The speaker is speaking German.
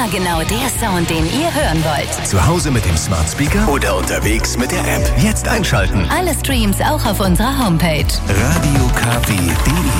Immer genau der Sound, den ihr hören wollt. Zu Hause mit dem Smart Speaker oder unterwegs mit der App. Jetzt einschalten. Alle Streams auch auf unserer Homepage. radiokw.de